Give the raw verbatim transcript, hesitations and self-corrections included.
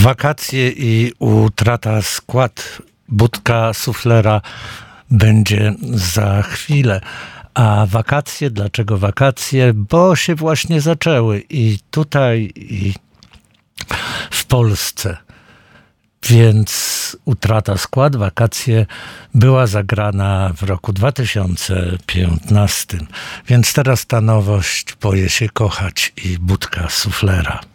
Wakacje i utrata skład Budka Suflera będzie za chwilę. A wakacje, dlaczego wakacje? Bo się właśnie zaczęły i tutaj, i w Polsce. Więc utrata skład, wakacje była zagrana w roku dwa tysiące piętnastym. Więc teraz ta nowość, Boję się kochać i Budka Suflera.